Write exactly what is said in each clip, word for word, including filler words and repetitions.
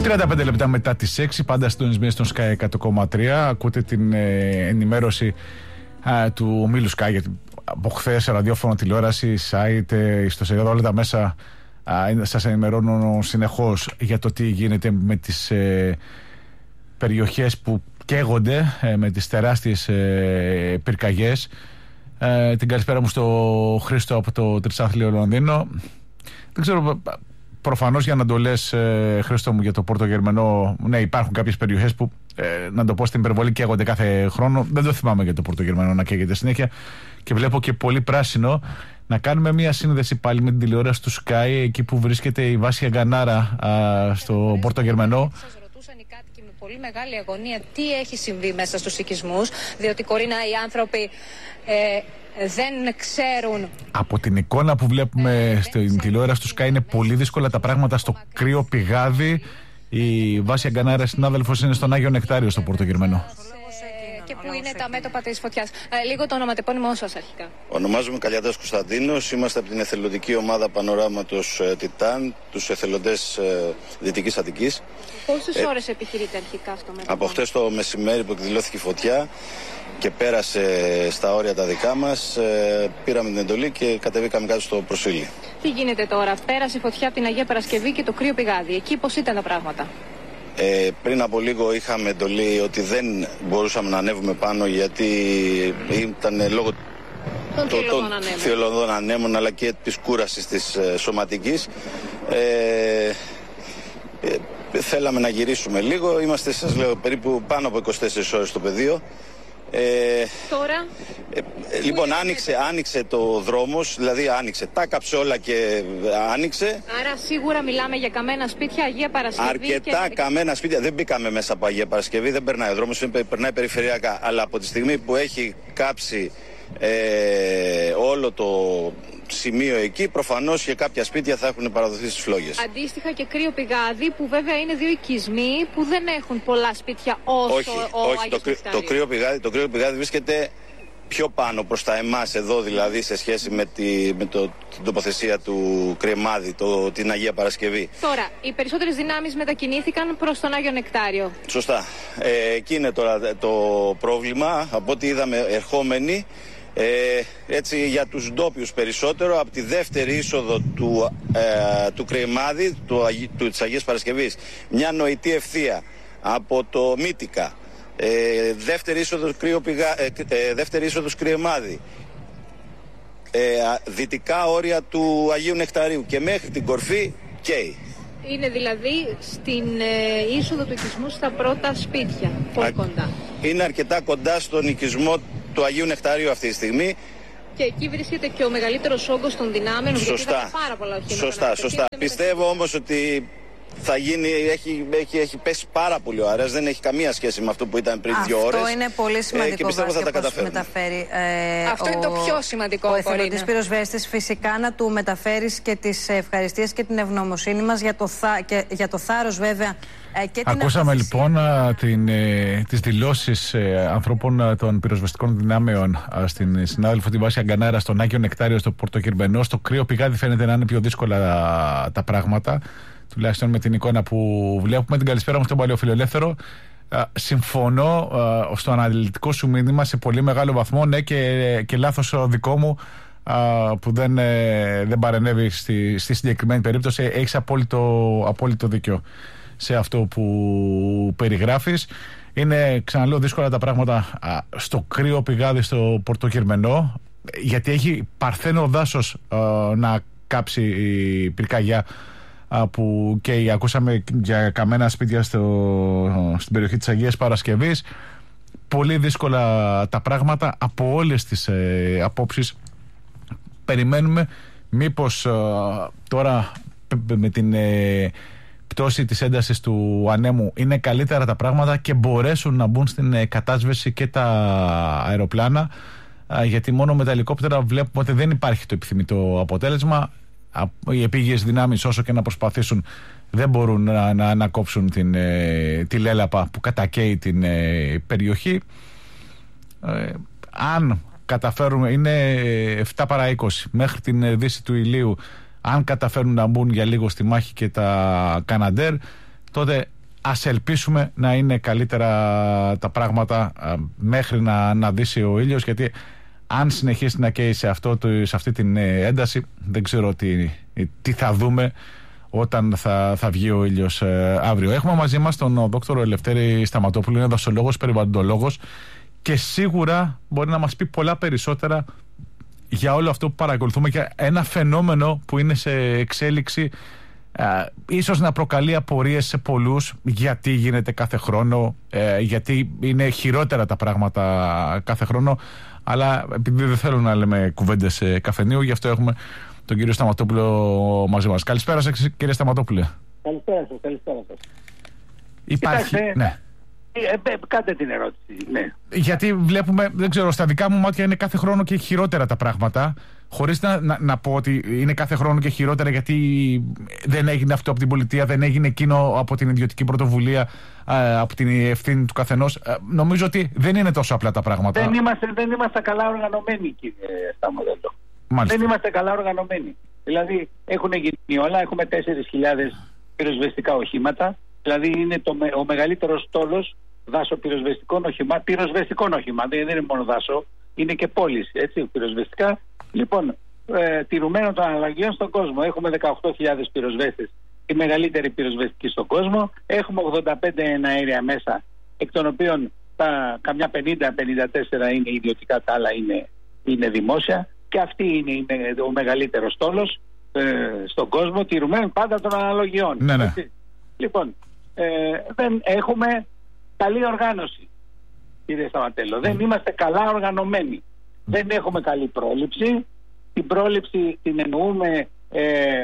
τριάντα πέντε λεπτά μετά τις έξι, πάντα συντονισμένοι στον Sky εκατό κόμμα τρία. Ακούτε την ε, ενημέρωση α, του ομίλου Sky, γιατί από χθες ραδιόφωνο, τηλεόραση, site, ιστοσελίδα, όλα τα μέσα α, σας ενημερώνουν συνεχώς για το τι γίνεται με τις ε, περιοχές που καίγονται ε, με τις τεράστιες ε, πυρκαγιές. Ε, την καλησπέρα μου στο Χρήστο από το Τρισάθλιο Λονδίνο. Δεν ξέρω, προφανώς για να το λες, ε, Χρήστο μου, για το Πόρτο Γερμανό, ναι, υπάρχουν κάποιες περιοχές που, ε, να το πω στην υπερβολή, καίγονται κάθε χρόνο. Δεν το θυμάμαι για το Πόρτο Γερμανό να καίγεται συνέχεια. Και βλέπω και πολύ πράσινο. Να κάνουμε μια σύνδεση πάλι με την τηλεόραση του Sky, εκεί που βρίσκεται η Βάσια Γκανάρα α, στο Πόρτο Γερμανό. Πολύ μεγάλη αγωνία τι έχει συμβεί μέσα στους οικισμούς, διότι, Κορίνα, οι άνθρωποι ε, δεν ξέρουν. Από την εικόνα που βλέπουμε ε, στην τηλεόραση του Sky είναι πολύ δύσκολα τα πράγματα στο κρύο πηγάδι. Η Βάσια Γκανάρα, συνάδελφος, είναι στον Άγιο Νεκτάριο στο Πόρτο Γερμανό. Και πού είναι τα μέτωπα της φωτιάς. Ε, λίγο το ονοματεπώνυμό σας αρχικά. Ονομάζομαι Καλιατάς Κωνσταντίνος. Είμαστε από την εθελοντική ομάδα Πανοράματος ε, Τιτάν, τους εθελοντές ε, Δυτικής Αττικής. Πόσες ε, ώρες επιχειρείται αρχικά αυτό μέτωπο? Από χτες το μεσημέρι που εκδηλώθηκε η φωτιά και πέρασε στα όρια τα δικά μας, ε, πήραμε την εντολή και κατεβήκαμε κάτω στο Προσφύλι. Τι γίνεται τώρα? Πέρασε η φωτιά από την Αγία Παρασκευή και το κρύο πηγάδι. Εκεί πώς ήταν τα πράγματα? Ε, πριν από λίγο είχαμε εντολή ότι δεν μπορούσαμε να ανέβουμε πάνω, γιατί ήταν λόγω των θυελλωδών ανέμων αλλά και της κούρασης της ε, σωματικής. Ε, ε, θέλαμε να γυρίσουμε λίγο. Είμαστε, σας λέω, περίπου πάνω από είκοσι τέσσερις ώρες στο πεδίο. Ε, Τώρα ε, ε, λοιπόν άνοιξε, άνοιξε το δρόμος, δηλαδή άνοιξε, τα κάψε όλα και άνοιξε. Άρα σίγουρα μιλάμε για καμένα σπίτια, Αγία Παρασκευή. Αρκετά και... καμένα σπίτια. Δεν μπήκαμε μέσα από Αγία Παρασκευή, δεν περνάει ο δρόμος, περνάει περιφερειακά. Αλλά από τη στιγμή που έχει κάψει ε, όλο το σημείο εκεί, προφανώς και κάποια σπίτια θα έχουν παραδοθεί στις φλόγες. Αντίστοιχα και κρύο πηγάδι, που βέβαια είναι δύο οικισμοί που δεν έχουν πολλά σπίτια όσο όχι, ο όχι, Άγιος το, το, κρύο πηγάδι, το κρύο πηγάδι βρίσκεται πιο πάνω προς τα εμάς εδώ, δηλαδή σε σχέση με, τη, με το, την τοποθεσία του Κρεμάδη, το, την Αγία Παρασκευή. Τώρα, οι περισσότερες δυνάμεις μετακινήθηκαν προς τον Άγιο Νεκτάριο. Σωστά. Ε, εκεί είναι τώρα το πρόβλημα. Από ό,τι είδαμε ερχόμενοι, Ε, έτσι για τους ντόπιους περισσότερο, από τη δεύτερη είσοδο του, ε, του Κρεμάδη, του, του, της Αγίας Παρασκευής, μια νοητή ευθεία από το Μύτικα, ε, δεύτερη είσοδος κρύο πηγα, ε, ε, δεύτερη είσοδος Κρεμάδη, ε, δυτικά όρια του Αγίου Νεκταρίου και μέχρι την κορφή καίει. Είναι δηλαδή στην ε, είσοδο του οικισμού στα πρώτα σπίτια, πολύ κοντά. Είναι αρκετά κοντά στον οικισμό του Αγίου Νεκταρίου αυτή τη στιγμή. Και εκεί βρίσκεται και ο μεγαλύτερος όγκος των δυνάμεων. Σωστά. Γιατί πάρα πολλά οχήματα. Σωστά, σωστά. Πιστεύω όμως ότι θα γίνει, έχει, έχει, έχει πέσει πάρα πολύ ο αέρας, δεν έχει καμία σχέση με αυτό που ήταν πριν δύο ώρες. Αυτό είναι πολύ σημαντικό, ε, και πιστεύω θα τα καταφέρουμε. Μεταφέρει, ε, αυτό ο, είναι το πιο σημαντικό. Ο εθελοντής πυροσβέστης, φυσικά να του μεταφέρεις και τις ευχαριστίες και την ευγνωμοσύνη μας για το, θά, και, για το θάρρος, βέβαια. Ε, και Ακούσαμε την λοιπόν την, ε, τις δηλώσεις ε, ανθρώπων ε, των πυροσβεστικών δυνάμεων ε, στην συνάδελφο τη Βάσια Γκανάρα στον Άγιο Νεκτάριο στο Πόρτο Γερμανό. Στο κρύο πηγάδι φαίνεται να είναι πιο δύσκολα τα, τα πράγματα, τουλάχιστον με την εικόνα που βλέπουμε. Την καλησπέρα μου στον Παλαιοφιλελεύθερο. Ε, συμφωνώ ε, στο αναλυτικό σου μήνυμα σε πολύ μεγάλο βαθμό, ναι, και, και λάθος ο δικό μου ε, που δεν, ε, δεν παρενέβη στη, στη συγκεκριμένη περίπτωση. Έχεις απόλυτο, απόλυτο δίκιο σε αυτό που περιγράφεις. Είναι, ξαναλέω, δύσκολα τα πράγματα α, στο κρύο πηγάδι στο Πόρτο Γερμανό, γιατί έχει παρθένο δάσος α, να κάψει η πυρκαγιά α, που και ακούσαμε για καμένα σπίτια στο, στην περιοχή της Αγίας Παρασκευής. Πολύ δύσκολα τα πράγματα από όλες τις ε, απόψεις. Περιμένουμε μήπως α, τώρα με την ε, πτώση της έντασης του ανέμου είναι καλύτερα τα πράγματα και μπορέσουν να μπουν στην κατάσβεση και τα αεροπλάνα, γιατί μόνο με τα ελικόπτερα βλέπουμε ότι δεν υπάρχει το επιθυμητό αποτέλεσμα. Οι επίγειες δυνάμεις, όσο και να προσπαθήσουν, δεν μπορούν να, να ανακόψουν την, τη λέλαπα που κατακαίει την περιοχή. Ε, αν καταφέρουμε, είναι επτά παρά είκοσι μέχρι την δύση του ηλίου. Αν καταφέρουν να μπουν για λίγο στη μάχη και τα Καναντέρ, τότε ας ελπίσουμε να είναι καλύτερα τα πράγματα α, μέχρι να, να δύσει ο ήλιος, γιατί αν συνεχίσει να καίει σε, αυτό, σε αυτή την ένταση, δεν ξέρω τι, τι θα δούμε όταν θα, θα βγει ο ήλιος ε, αύριο. Έχουμε μαζί μας τον δόκτωρο Ελευθέρη Σταματόπουλο, είναι δασολόγος, περιβαλλοντολόγος, και σίγουρα μπορεί να μας πει πολλά περισσότερα για όλο αυτό που παρακολουθούμε και ένα φαινόμενο που είναι σε εξέλιξη, ε, ίσως να προκαλεί απορίες σε πολλούς, γιατί γίνεται κάθε χρόνο, ε, γιατί είναι χειρότερα τα πράγματα κάθε χρόνο, αλλά επειδή δεν θέλω να λέμε κουβέντες ε, καφενείου, γι' αυτό έχουμε τον κύριο Σταματόπουλο μαζί μας. Καλησπέρα σας, κύριε Σταματόπουλε. Καλησπέρα σας, καλησπέρα σας. Υπάρχει, Κοιτάξτε, ναι. Ε, ε, κάντε την ερώτηση, ναι. Γιατί βλέπουμε, δεν ξέρω, στα δικά μου μάτια είναι κάθε χρόνο και χειρότερα τα πράγματα. Χωρίς να, να, να πω ότι είναι κάθε χρόνο και χειρότερα γιατί δεν έγινε αυτό από την πολιτεία, δεν έγινε εκείνο από την ιδιωτική πρωτοβουλία, από την ευθύνη του καθενός. Νομίζω ότι δεν είναι τόσο απλά τα πράγματα. Δεν είμαστε, δεν είμαστε καλά οργανωμένοι, κύριε Σταμοδέλο. Μάλιστα. Δεν είμαστε καλά οργανωμένοι. Δηλαδή έχουν γίνει όλα, έχουμε τέσσερις χιλιάδες πυροσβεστικά οχήματα. Δηλαδή είναι το, ο μεγαλύτερος στόλος δάσο πυροσβεστικών οχημάτων. Πυροσβεστικών οχημάτων, δεν είναι μόνο δάσο, είναι και πόλεις, έτσι, πυροσβεστικά. Λοιπόν, ε, τηρουμένων των αναλογιών στον κόσμο. Έχουμε δεκαοκτώ χιλιάδες πυροσβέστες, η μεγαλύτερη πυροσβεστική στον κόσμο. Έχουμε ογδόντα πέντε εναέρια μέσα, εκ των οποίων τα, καμιά πενήντα με πενήντα τέσσερα είναι ιδιωτικά, τα άλλα είναι, είναι δημόσια. Και αυτή είναι, είναι ο μεγαλύτερος στόλος ε, στον κόσμο, τηρουμένων πάντα των αναλογιών. Ναι, ναι. Λοιπόν, ε, δεν έχουμε καλή οργάνωση, κύριε Σταματέλο. Mm. Δεν είμαστε καλά οργανωμένοι. Mm. Δεν έχουμε καλή πρόληψη. Την πρόληψη την εννοούμε, ε, ε,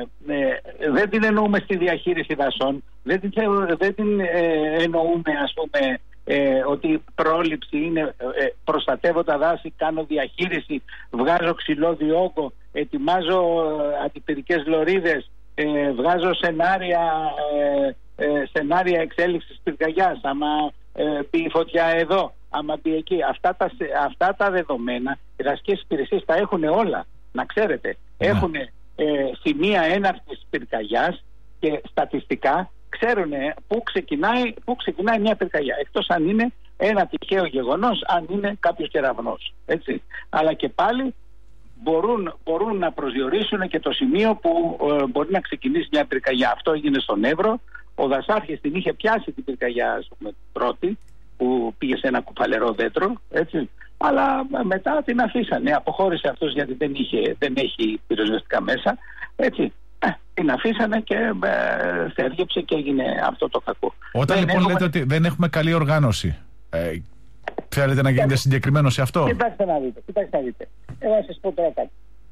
δεν την εννοούμε στη διαχείριση δασών. Δεν την, δεν την ε, εννοούμε, ας πούμε, ε, ότι η πρόληψη είναι ε, προστατεύω τα δάση, κάνω διαχείριση, βγάζω ξυλώδη όγκο, ετοιμάζω ε, αντιπυρικές λωρίδες, ε, βγάζω σενάρια... Ε, Ε, σενάρια εξέλιξης πυρκαγιάς, άμα ε, μπει η φωτιά εδώ, άμα μπει εκεί. Αυτά τα, αυτά τα δεδομένα οι δασικές υπηρεσίες τα έχουν όλα, να ξέρετε. Yeah. Έχουν ε, σημεία έναρξης πυρκαγιάς και στατιστικά ξέρουν πού ξεκινάει, πού ξεκινάει μια πυρκαγιά. Εκτός αν είναι ένα τυχαίο γεγονός, αν είναι κάποιος κεραυνός. Έτσι. Αλλά και πάλι μπορούν, μπορούν να προσδιορίσουν και το σημείο που ε, μπορεί να ξεκινήσει μια πυρκαγιά. Αυτό έγινε στον Εύρο. Ο δασάρχης την είχε πιάσει την πυρκαγιά, ας πούμε, πρώτη, που πήγε σε ένα κουφαλερό δέντρο, έτσι. Αλλά μετά την αφήσανε. Αποχώρησε αυτός γιατί δεν, είχε, δεν έχει πυροσβεστικά μέσα. Έτσι. Ε, την αφήσανε και ε, θέργεψε και έγινε αυτό το κακό. Όταν δεν λοιπόν έχουμε... λέτε ότι δεν έχουμε καλή οργάνωση, ε, θέλετε να γίνετε συγκεκριμένο σε αυτό? Κοιτάξτε να δείτε. Κοιτάξτε να δείτε. Εγώ να σας πω τώρα κάτι.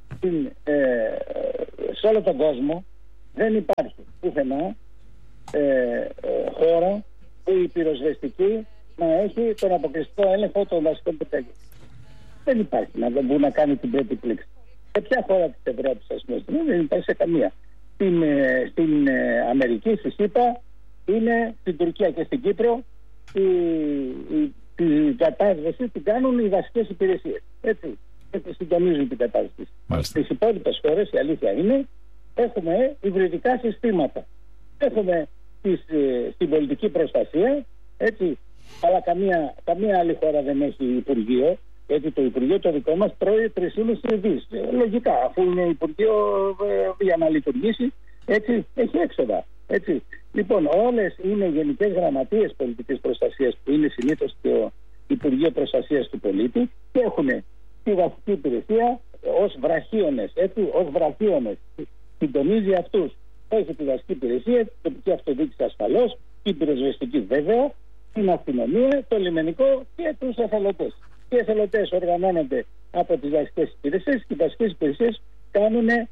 Ε, σε όλο τον κόσμο δεν υπάρχει πουθενά Ε, ε, χώρα που η πυροσβεστική να έχει τον αποκλειστικό έλεγχο των δασικών πυρκαγιών. Δεν υπάρχει να δεν μπορεί να κάνει την πρώτη πλήξη. Σε ποια χώρα της Ευρώπης, ας πούμε, δεν υπάρχει σε καμία. Στην, ε, στην ε, Αμερική, στη ΣΥΠΑ, είναι στην Τουρκία και στην Κύπρο η, η, την κατάσβεση την κάνουν οι δασικές υπηρεσίες. Έτσι, έτσι συντονίζουν την κατάσβεση. Στις υπόλοιπες χώρες, η αλήθεια είναι, έχουμε υβριδικά συστήματα. Έχουμε τις, ε, στην πολιτική προστασία, έτσι, αλλά καμία, καμία άλλη χώρα δεν έχει υπουργείο, γιατί το υπουργείο το δικό μας τρώει τρεις κόμμα πέντε δις. Λογικά, αφού είναι υπουργείο ε, για να λειτουργήσει, έτσι, έχει έξοδα. Έτσι. Λοιπόν, όλες είναι γενικές γραμματείες πολιτικής προστασίας που είναι συνήθως το Υπουργείο Προστασίας του Πολίτη και έχουν τη βασική υπηρεσία ως βραχίονες, έτσι, ως βραχίονες. Συντονίζει αυτούς. Έχει τη βασική υπηρεσία, την τοπική αυτοδιοίκηση ασφαλώς, την πυροσβεστική βέβαια, την αστυνομία, το λιμενικό και τους εθελοντές. Οι εθελοντές οργανώνονται από τις βασικές υπηρεσίες και οι βασικές υπηρεσίες κάνουν, ε,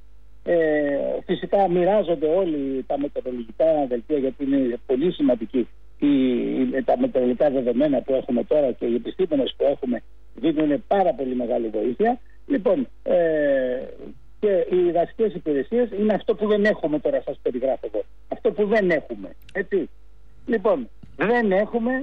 φυσικά μοιράζονται όλοι τα μετεωρολογικά δελτία, γιατί είναι πολύ σημαντική η, τα μετεωρολογικά δεδομένα που έχουμε τώρα και οι επιστήμονες που έχουμε δίνουν πάρα πολύ μεγάλη βοήθεια. Λοιπόν, ε, και οι δασικές υπηρεσίες είναι αυτό που δεν έχουμε τώρα, σας περιγράφω εδώ. Αυτό που δεν έχουμε. Έτσι. Λοιπόν, δεν έχουμε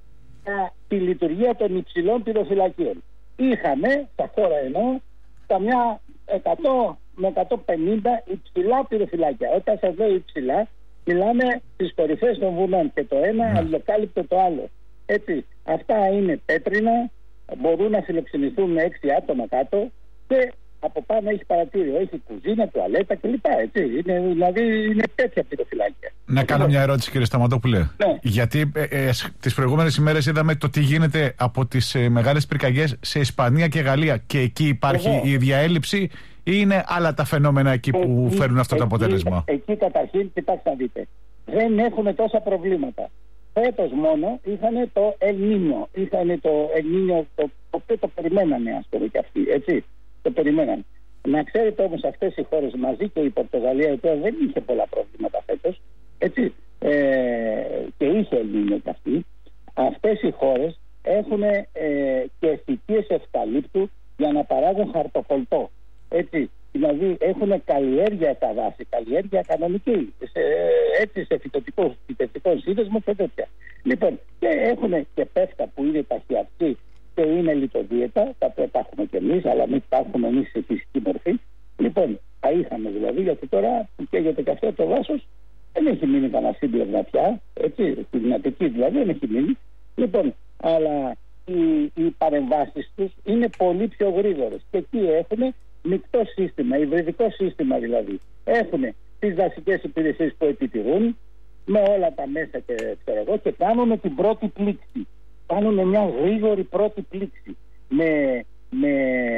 α, τη λειτουργία των υψηλών πυροφυλακίων. Είχαμε, στα χώρα ενώ, καμιά εκατό με εκατόν πενήντα υψηλά πυροφυλάκια. Όταν σας λέω υψηλά, Μιλάμε στις κορυφές των βουνών και το ένα mm. αλληλοκάλυπτο το άλλο. Έτσι, αυτά είναι πέτρινα, μπορούν να φιλοξενηθούν με έξι άτομα κάτω και από πάνω έχει παρατήριο, έχει κουζίνα, τουαλέτα κλπ. Είναι, δηλαδή είναι τέτοια πυροφυλάκια. Να κάνω μια ερώτηση, κύριε Σταματόπουλε. Ναι. Γιατί ε, ε, τις προηγούμενες ημέρες είδαμε το τι γίνεται από τις ε, μεγάλες πυρκαγιές σε Ισπανία και Γαλλία. Και εκεί υπάρχει Εδώ. η ίδια έλλειψη, ή είναι άλλα τα φαινόμενα εκεί που εκεί, φέρνουν αυτό το εκεί, αποτέλεσμα? Εκεί καταρχήν, κοιτάξτε να δείτε, δεν έχουν τόσα προβλήματα. Φέτος μόνο είχαν το Ελνίνιο. Είχαν το Ελνίνιο το οποίο το περιμένανε, ας πούμε, και αυτοί, έτσι. Το περιμέναν. Να ξέρετε όμως, αυτές οι χώρες μαζί και η Πορτογαλία, η οποία δεν είχε πολλά προβλήματα φέτος, έτσι, ε, και είχε Ελνίνιο και αυτή, αυτές οι χώρες έχουν ε, και θητείες ευκαλύπτου για να παράγουν χαρτοκολτό. Έτσι, δηλαδή έχουν καλλιέργεια στα δάση, καλλιέργεια κανονική, σε, έτσι, σε φυτοτικό, φυτευτικό σύνδεσμο και τέτοια. Λοιπόν, και έχουν και πέφτα που είναι ταχυαρκή και είναι λιτοδίαιτα, τα οποία τα έχουμε και εμείς, αλλά μην τα έχουμε εμείς σε φυσική μορφή. Λοιπόν, τα είχαμε δηλαδή, γιατί τώρα που καίγεται και αυτό το δάσος, δεν έχει μείνει κανένα σύμπλευμα πια, έτσι, στη δυνατική δηλαδή δεν έχει μείνει. Λοιπόν, αλλά οι, οι παρεμβάσεις τους είναι πολύ πιο γρήγορες και εκεί έχουν μεικτό σύστημα, υβριδικό σύστημα δηλαδή. Έχουν τις δασικές υπηρεσίες που επιτηρούν με όλα τα μέσα και ξέρω εγώ και κάνουν την πρώτη πλήξη. Κάνουν μια γρήγορη πρώτη πλήξη με, με,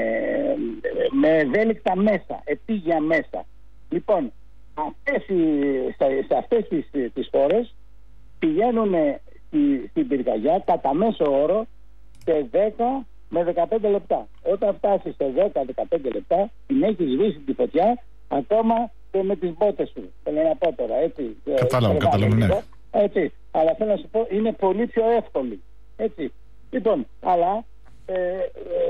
με ευέλικτα μέσα, επίγεια μέσα. Λοιπόν, αυτές οι, σε, σε αυτές τις, τις χώρες πηγαίνουν στη, στην πυρκαγιά κατά μέσο όρο σε δέκα με δεκαπέντε λεπτά. Όταν φτάσει σε δέκα με δεκαπέντε λεπτά, την έχει σβήσει τη φωτιά ακόμα και με τις μπότες σου. Θέλω να πω τώρα, έτσι. Κατάλαβα, κατάλαβα, ναι. Έτσι. Αλλά θέλω να σου πω, είναι πολύ πιο εύκολη. Έτσι. Λοιπόν, αλλά ε, ε,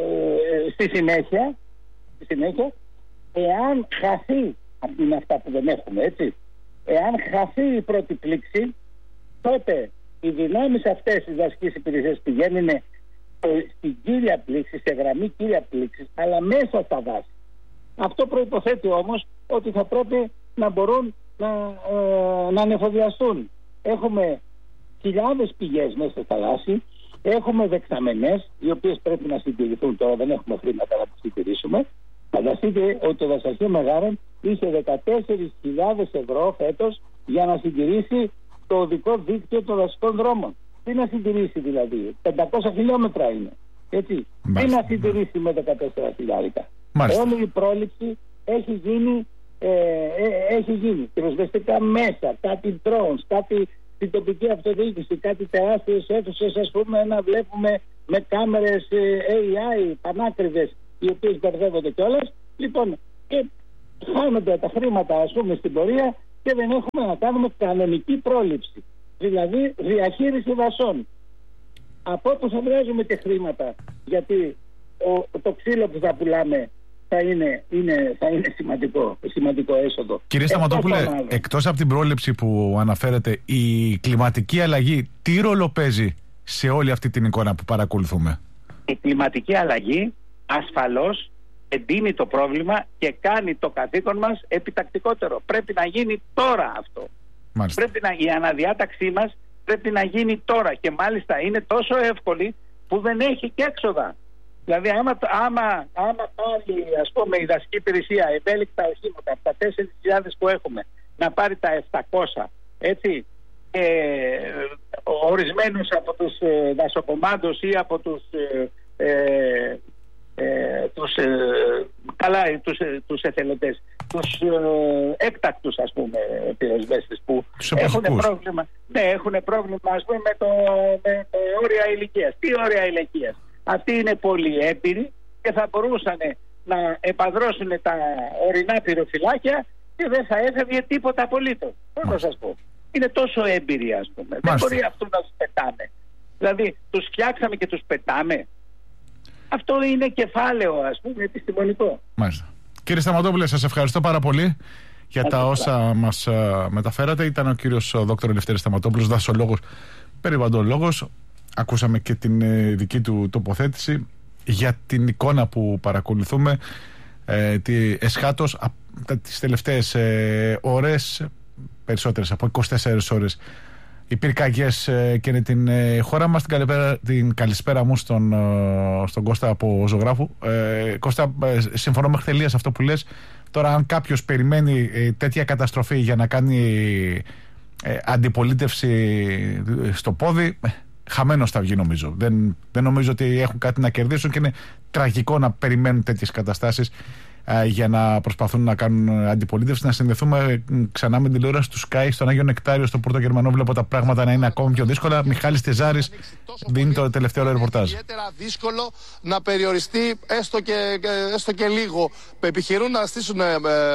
στη συνέχεια, στη συνέχεια, εάν χαθεί, είναι αυτά που δεν έχουμε, έτσι, εάν χαθεί η πρώτη πλήξη, τότε οι δυνάμεις αυτές της δασικής υπηρεσίας πηγαίνουν στην κύρια πλήξη, σε γραμμή κύρια πλήξης, αλλά μέσα στα δάση. Αυτό προϋποθέτει όμως ότι θα πρέπει να μπορούν να, ε, να ανεφοδιαστούν. Έχουμε χιλιάδες πηγές μέσα στα δάση, έχουμε δεξαμενές, οι οποίες πρέπει να συντηρηθούν. Τώρα δεν έχουμε χρήματα να τις συντηρήσουμε. Φανταστείτε ότι το Δασαρχείο Μεγάρων είχε δεκατέσσερις χιλιάδες ευρώ φέτος για να συντηρήσει το οδικό δίκτυο των δασικών δρόμων. Τι να συντηρήσει δηλαδή, πεντακόσια χιλιόμετρα είναι. Έτσι. Τι να συντηρήσει με δεκατέσσερα χιλιάρικα. Όλη η πρόληψη έχει γίνει, ε, ε, έχει γίνει. Πυροσβεστικά μέσα, κάτι drones, κάτι στην τοπική αυτοδιοίκηση, κάτι τεράστιες αίθουσες, ας πούμε, να βλέπουμε με κάμερες ε, έι άι πανάκριβες, οι οποίες μπερδεύονται κιόλας. Λοιπόν, και χάνονται τα χρήματα, ας πούμε, στην πορεία και δεν έχουμε να κάνουμε κανονική πρόληψη. Δηλαδή διαχείριση δασών. Από όπου θα βγάζουμε και χρήματα, γιατί ο, το ξύλο που θα πουλάμε θα είναι, είναι, θα είναι σημαντικό, σημαντικό έσοδο. Κύριε Σταματόπουλε, εκτός, εκτός από την πρόληψη που αναφέρετε, η κλιματική αλλαγή τι ρόλο παίζει σε όλη αυτή την εικόνα που παρακολουθούμε? Η κλιματική αλλαγή ασφαλώς εντείνει το πρόβλημα και κάνει το καθήκον μας επιτακτικότερο. Πρέπει να γίνει τώρα αυτό. Μάλιστα. Πρέπει να, η αναδιάταξή μας πρέπει να γίνει τώρα και μάλιστα είναι τόσο εύκολη που δεν έχει και έξοδα. Δηλαδή άμα, άμα, άμα πάλι, ας πούμε, η δασική υπηρεσία ευέλικτα οχήματα από τα τέσσερις χιλιάδες που έχουμε να πάρει τα επτακόσια, έτσι, ε, ορισμένους από τους ε, δασοκομάντους ή από τους ε, ε, ε, τους, ε, καλά, τους, ε, τους εθελοντές, τους ε, έκτακτους, ας πούμε, πυροσβέστες που έχουν πρόβλημα, ναι, έχουν πρόβλημα, ας πούμε, με το, με το όρια ηλικίας. Τι όρια ηλικίας? Αυτοί είναι πολύ έμπειροι και θα μπορούσαν να επαδρώσουν τα ορεινά πυροφυλάκια και δεν θα έφευγε τίποτα απολύτως. Πώς να σας πω. Είναι τόσο έμπειροι, ας πούμε. Μάλιστα. Δεν μπορεί αυτού να τους πετάμε. Δηλαδή, τους φτιάξαμε και τους πετάμε. Αυτό είναι κεφάλαιο, ας πούμε, επιστημονικό. Μάλιστα. Κύριε Σταματόπουλε, σας ευχαριστώ πάρα πολύ για τα όσα μας uh, μεταφέρατε. Ήταν ο κύριος Δόκτωρ Ελευθέρης Σταματόπουλος, δασολόγος, περιβαλλοντολόγος. Ακούσαμε και την ε, δική του τοποθέτηση για την εικόνα που παρακολουθούμε. Ε, τι, εσχάτως, α, τις τελευταίες ε, ώρες περισσότερες από είκοσι τέσσερις ώρες οι πυρκαγιές ε, και είναι την ε, χώρα μας. Την, καλησπέρα, την καλησπέρα μου στον, ε, στον Κώστα από Ζωγράφου. Ε, Κώστα, ε, συμφωνώ μέχρι τελείας αυτό που λες. Τώρα, αν κάποιος περιμένει ε, τέτοια καταστροφή για να κάνει ε, αντιπολίτευση στο πόδι, ε, χαμένος θα βγει, νομίζω. Δεν, δεν νομίζω ότι έχουν κάτι να κερδίσουν και είναι τραγικό να περιμένουν τέτοιες καταστάσεις ε, για να προσπαθούν να κάνουν αντιπολίτευση. Να συνδεθούμε ξανά με την τηλεόραση του Sky στον Άγιο Νεκτάριο, στο Πόρτο Γερμανό. Βλέπω τα πράγματα να είναι ακόμη πιο δύσκολα. Μιχάλης Τεζάρης δίνει το τελευταίο ρεπορτάζ. Είναι ιδιαίτερα δύσκολο να περιοριστεί έστω και, έστω και λίγο. Επιχειρούν να στήσουν ε,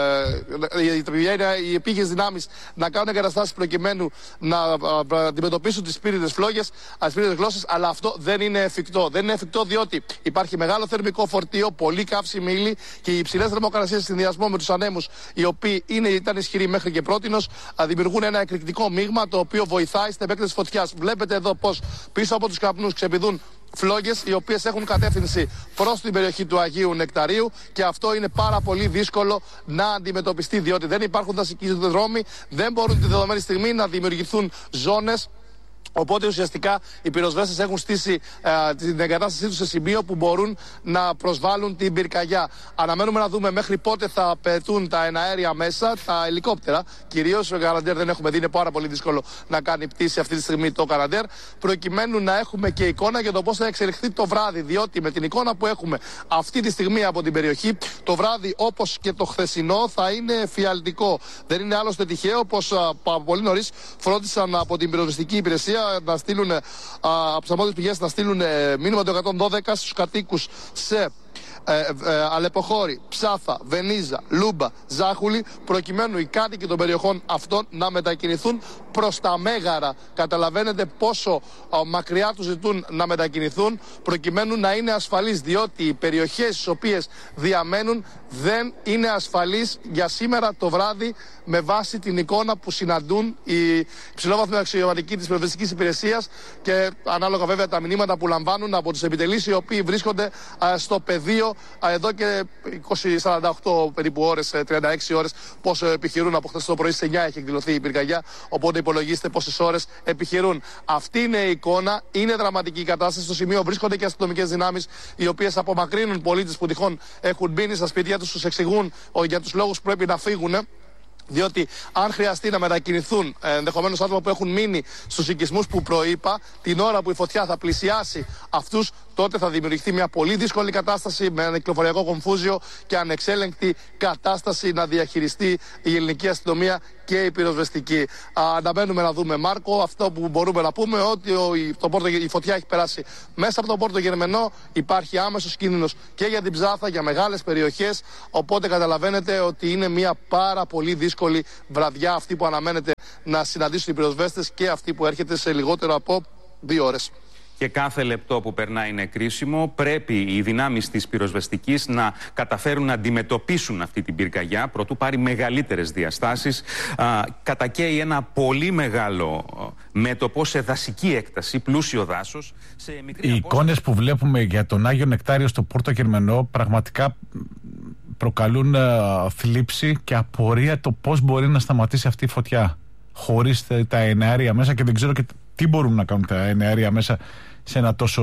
ε, οι επίγειες δυνάμεις να κάνουν εγκαταστάσεις προκειμένου να ε, αντιμετωπίσουν τις πύρινες φλόγες, τις πύρινες γλώσσες, αλλά αυτό δεν είναι εφικτό. Δεν είναι εφικτό διότι υπάρχει μεγάλο θερμικό φορτίο, πολύ καύσιμη ύλη και οι υψηλές θερμοκρασίες στην συνδυασμό με τους ανέμους, οι οποίοι είναι, ήταν ισχυροί μέχρι και πρότινος, δημιουργούν ένα εκρηκτικό μείγμα το οποίο βοηθάει στην επέκταση φωτιάς. Βλέπετε εδώ πως πίσω από τους καπνούς ξεπηδούν φλόγες οι οποίες έχουν κατεύθυνση προς την περιοχή του Αγίου Νεκταρίου και αυτό είναι πάρα πολύ δύσκολο να αντιμετωπιστεί διότι δεν υπάρχουν δασικοί δρόμοι, δεν μπορούν τη δεδομένη στιγμή να δημιουργηθούν ζώνες. Οπότε ουσιαστικά οι πυροσβέστες έχουν στήσει ε, την εγκατάστασή τους σε σημείο που μπορούν να προσβάλλουν την πυρκαγιά. Αναμένουμε να δούμε μέχρι πότε θα πετούν τα εναέρια μέσα, τα ελικόπτερα. Κυρίως ο Καναντέρ δεν έχουμε δει, είναι πάρα πολύ δύσκολο να κάνει πτήση αυτή τη στιγμή το Καναντέρ. Προκειμένου να έχουμε και εικόνα για το πώς θα εξελιχθεί το βράδυ. Διότι με την εικόνα που έχουμε αυτή τη στιγμή από την περιοχή, το βράδυ όπως και το χθεσινό θα είναι εφιαλτικό. Δεν είναι άλλωστε τυχαίο πως πολύ νωρίς φρόντισαν από την πυροσβεστική υπηρεσία να στείλουν, α, από τις αρμόδιες πηγές να στείλουν ε, μήνυμα το εκατόν δώδεκα στους κατοίκους σε ε, ε, Αλεποχώρη, Ψάθα, Βενίζα, Λούμπα, Ζάχουλη, προκειμένου οι κάτοικοι των περιοχών αυτών να μετακινηθούν προς τα Μέγαρα. Καταλαβαίνετε πόσο α, μακριά τους ζητούν να μετακινηθούν προκειμένου να είναι ασφαλείς, διότι οι περιοχές στις οποίες διαμένουν δεν είναι ασφαλείς για σήμερα το βράδυ με βάση την εικόνα που συναντούν οι υψηλόβαθμοι αξιωματικοί της πυροσβεστικής υπηρεσίας και ανάλογα βέβαια τα μηνύματα που λαμβάνουν από τους επιτελείς οι οποίοι βρίσκονται α, στο πεδίο α, εδώ και είκοσι σαράντα οκτώ περίπου ώρες, τριάντα έξι ώρες πόσο επιχειρούν. Από χθες το πρωί στις εννιά έχει εκδηλωθεί η πυρκαγιά, οπότε υπολογίστε πόσες ώρες επιχειρούν. Αυτή είναι η εικόνα, είναι δραματική η κατάσταση. Στο σημείο βρίσκονται και αστυνομικές δυνάμεις οι οποίες απομακρύνουν πολίτες που τυχόν έχουν μπει στα σπίτια τους, τους εξηγούν για τους λόγους που πρέπει να φύγουν. Διότι αν χρειαστεί να μετακινηθούν ενδεχομένως άτομα που έχουν μείνει στους οικισμούς που προείπα, την ώρα που η φωτιά θα πλησιάσει αυτούς, τότε θα δημιουργηθεί μια πολύ δύσκολη κατάσταση με ένα κυκλοφοριακό κομφούζιο και ανεξέλεγκτη κατάσταση να διαχειριστεί η ελληνική αστυνομία και η πυροσβεστική. Αναμένουμε να δούμε, Μάρκο, αυτό που μπορούμε να πούμε ότι ο, το πόρτο, η φωτιά έχει περάσει μέσα από τον Πόρτο Γερμενό. Υπάρχει άμεσος κίνδυνος και για την Ψάθα, για μεγάλες περιοχές. Οπότε καταλαβαίνετε ότι είναι μια πάρα πολύ δύσκολη βραδιά αυτή που αναμένεται να συναντήσουν οι πυροσβέστες και αυτή που έρχεται σε λιγότερο από δύο ώρες. Και κάθε λεπτό που περνάει είναι κρίσιμο. Πρέπει οι δυνάμεις της πυροσβεστικής να καταφέρουν να αντιμετωπίσουν αυτή την πυρκαγιά προτού πάρει μεγαλύτερες διαστάσεις. Α, κατακαίει ένα πολύ μεγάλο μέτωπο σε δασική έκταση, πλούσιο δάσος. Σε μικρή Οι απόσταση... εικόνες που βλέπουμε για τον Άγιο Νεκτάριο στο Πόρτο Γερμενό πραγματικά προκαλούν uh, θλίψη και απορία το πώς μπορεί να σταματήσει αυτή η φωτιά χωρίς τα εναέρια μέσα, και δεν ξέρω και τι μπορούν να κάνουν τα εναέρια μέσα σε ένα τόσο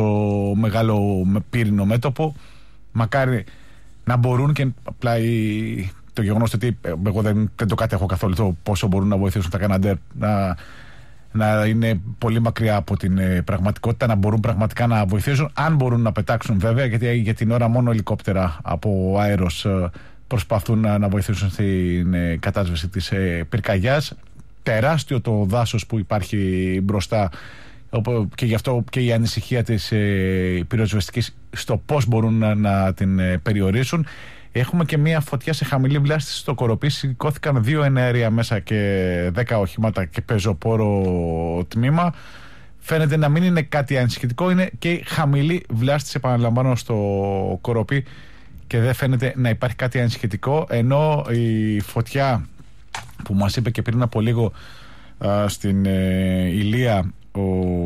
μεγάλο πύρινο μέτωπο. Μακάρι να μπορούν, και απλά η, το γεγονός ότι εγώ δεν, δεν το κατέχω καθόλου το πόσο μπορούν να βοηθήσουν τα Καναντέρ να, να είναι πολύ μακριά από την ε, πραγματικότητα, να μπορούν πραγματικά να βοηθήσουν, αν μπορούν να πετάξουν βέβαια, γιατί για την ώρα μόνο ελικόπτερα από αέρος ε, προσπαθούν να, να βοηθήσουν στην ε, κατάσβεση της ε, πυρκαγιάς. Τεράστιο το δάσος που υπάρχει μπροστά, και γι' αυτό και η ανησυχία της ε, πυροσβεστικής στο πώς μπορούν να, να την ε, περιορίσουν. Έχουμε και μια φωτιά σε χαμηλή βλάστηση στο Κοροπή. Σηκώθηκαν δύο εναέρια μέσα και δέκα οχήματα και πεζοπόρο τμήμα. Φαίνεται να μην είναι κάτι ανησυχητικό. Είναι και χαμηλή βλάστηση, επαναλαμβάνω, στο Κοροπή και δεν φαίνεται να υπάρχει κάτι ανησυχητικό. Ενώ η φωτιά που μας είπε και πριν από λίγο α, στην ε, Ηλία ο,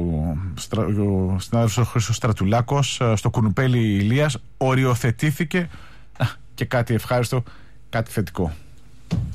στρα, ο συνάδελφος ο Χρήστος Στρατουλάκος, α, στο κουνουπέλι Ηλίας, οριοθετήθηκε. Α, και κάτι ευχάριστο, κάτι θετικό.